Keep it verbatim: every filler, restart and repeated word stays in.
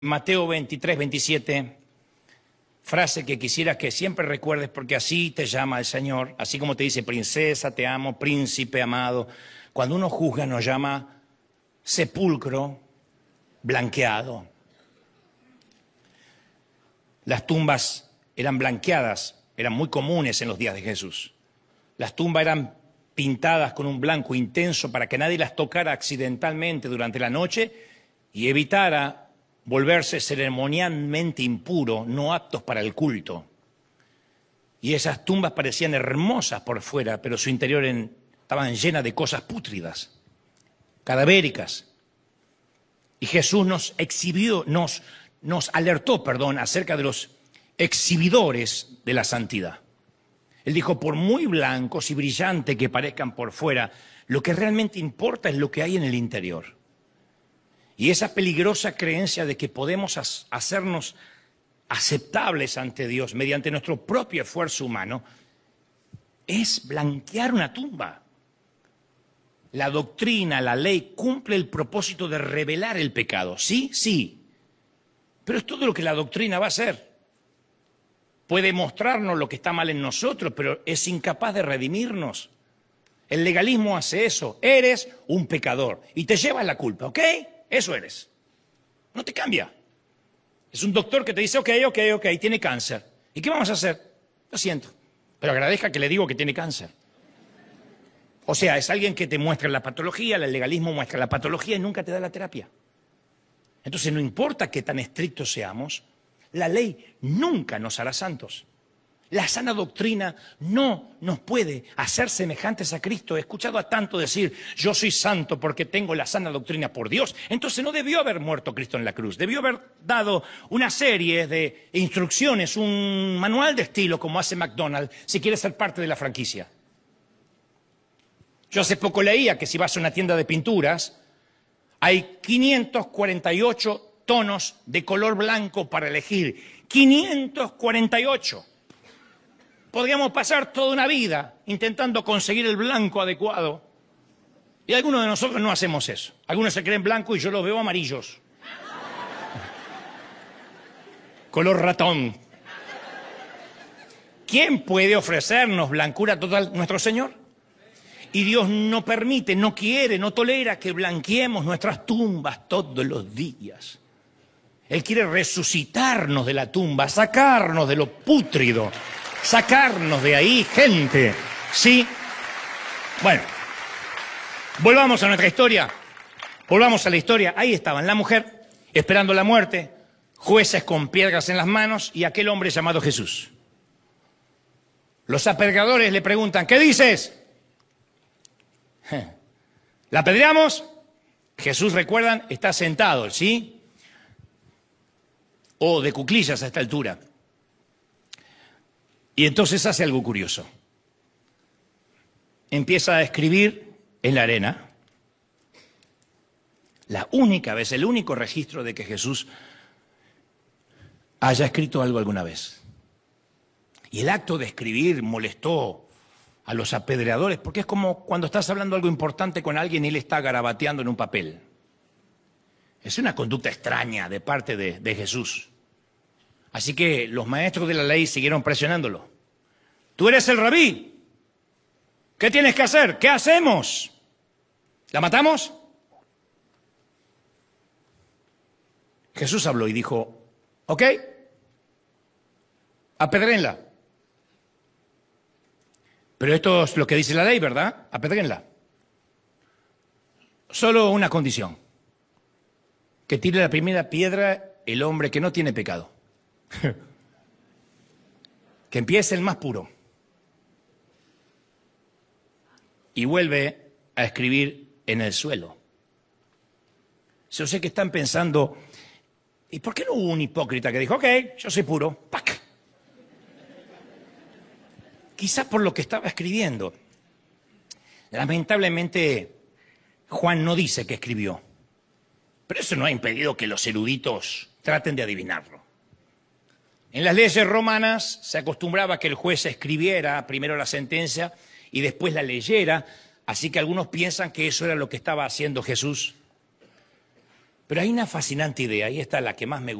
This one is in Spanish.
Mateo veintitrés, veintisiete, frase que quisiera que siempre recuerdes porque así te llama el Señor, así como te dice princesa, te amo, príncipe amado. Cuando uno juzga nos llama sepulcro blanqueado. Las tumbas eran blanqueadas, eran muy comunes en los días de Jesús. Las tumbas eran pintadas con un blanco intenso para que nadie las tocara accidentalmente durante la noche y evitara volverse ceremonialmente impuro, no aptos para el culto. Y esas tumbas parecían hermosas por fuera, pero su interior en, estaban llenas de cosas pútridas, cadavéricas. Y Jesús nos exhibió, nos, nos alertó, perdón, acerca de los exhibidores de la santidad. Él dijo, por muy blancos y brillantes que parezcan por fuera, lo que realmente importa es lo que hay en el interior. Y esa peligrosa creencia de que podemos hacernos aceptables ante Dios mediante nuestro propio esfuerzo humano es blanquear una tumba. La doctrina, la ley cumple el propósito de revelar el pecado. Sí, sí, pero es todo lo que la doctrina va a hacer. Puede mostrarnos lo que está mal en nosotros, pero es incapaz de redimirnos. El legalismo hace eso. Eres un pecador y te llevas la culpa, ¿ok? Eso eres. No te cambia. Es un doctor que te dice, ok, ok, ok, tiene cáncer. ¿Y qué vamos a hacer? Lo siento, pero agradezca que le digo que tiene cáncer. O sea, es alguien que te muestra la patología, el legalismo muestra la patología y nunca te da la terapia. Entonces, no importa qué tan estrictos seamos, la ley nunca nos hará santos. La sana doctrina no nos puede hacer semejantes a Cristo. He escuchado a tanto decir, yo soy santo porque tengo la sana doctrina por Dios. Entonces no debió haber muerto Cristo en la cruz. Debió haber dado una serie de instrucciones, un manual de estilo como hace McDonald's, si quiere ser parte de la franquicia. Yo hace poco leía que si vas a una tienda de pinturas, hay quinientos cuarenta y ocho tonos de color blanco para elegir. quinientos cuarenta y ocho. Podríamos pasar toda una vida intentando conseguir el blanco adecuado. Y algunos de nosotros no hacemos eso. Algunos se creen blancos y yo los veo amarillos. Color ratón. ¿Quién puede ofrecernos blancura total? Nuestro Señor. Y Dios no permite, no quiere, no tolera que blanqueemos nuestras tumbas todos los días. Él quiere resucitarnos de la tumba, sacarnos de lo pútrido. Sacarnos de ahí, gente. ¿Sí? Bueno, volvamos a nuestra historia. Volvamos a la historia. Ahí estaban la mujer, esperando la muerte, jueces con piedras en las manos y aquel hombre llamado Jesús. Los apedreadores le preguntan, ¿qué dices? ¿La apedreamos? Jesús, recuerdan, está sentado, ¿sí? O de cuclillas a esta altura. Y entonces hace algo curioso. Empieza a escribir en la arena. La única vez, el único registro de que Jesús haya escrito algo alguna vez. Y el acto de escribir molestó a los apedreadores, porque es como cuando estás hablando algo importante con alguien y él está garabateando en un papel. Es una conducta extraña de parte de, de Jesús. Así que los maestros de la ley siguieron presionándolo. Tú eres el rabí. ¿Qué tienes que hacer? ¿Qué hacemos? ¿La matamos? Jesús habló y dijo, ok, apedréenla. Pero esto es lo que dice la ley, ¿verdad? Apedréenla. Solo una condición. Que tire la primera piedra el hombre que no tiene pecado. Que empiece el más puro. Y vuelve a escribir en el suelo. Yo sé que están pensando, ¿y por qué no hubo un hipócrita que dijo, ok, yo soy puro, ¡pac! Quizás por lo que estaba escribiendo. Lamentablemente, Juan no dice que escribió. Pero eso no ha impedido que los eruditos traten de adivinarlo. En las leyes romanas se acostumbraba que el juez escribiera primero la sentencia y después la leyera, así que algunos piensan que eso era lo que estaba haciendo Jesús. Pero hay una fascinante idea, y esta es la que más me gusta.